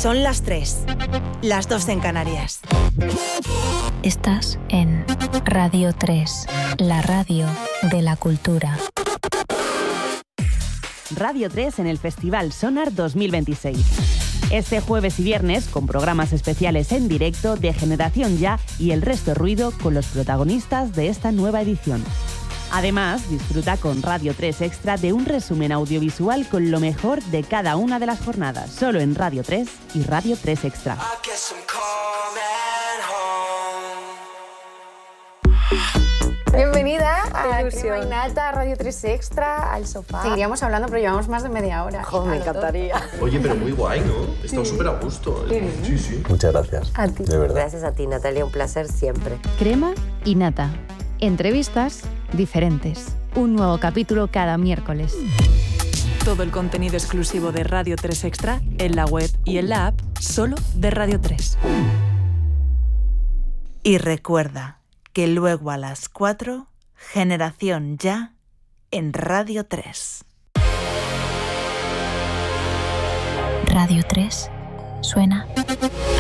Son las 3, las 2 en Canarias. Estás en Radio 3, la radio de la cultura. Radio 3 en el Festival Sonar 2026. Este jueves y viernes, con programas especiales en directo de Generación Ya y El Resto Ruido con los protagonistas de esta nueva edición. Además, disfruta con Radio 3 Extra de un resumen audiovisual con lo mejor de cada una de las jornadas, solo en Radio 3 y Radio 3 Extra. Bienvenida a Crema y Nata, Radio 3 Extra, al sofá. Seguiríamos hablando, pero llevamos más de media hora. Jo, me encantaría. Oye, pero muy guay, ¿no? He estado súper a gusto. Sí, sí. Muchas gracias. A ti. De verdad. Gracias a ti, Natalia, un placer siempre. Crema y Nata. Entrevistas diferentes. Un nuevo capítulo cada miércoles. Todo el contenido exclusivo de Radio 3 Extra en la web y en la app solo de Radio 3. Y recuerda que luego a las 4, Generación Ya en Radio 3. Radio 3 suena